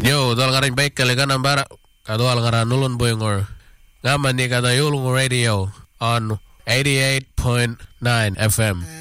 Yo, tuolla karin peikkeli kanan pärä, tuolla karan nulun puingor. Ngamman ni kata julungu radio on 88.9 FM.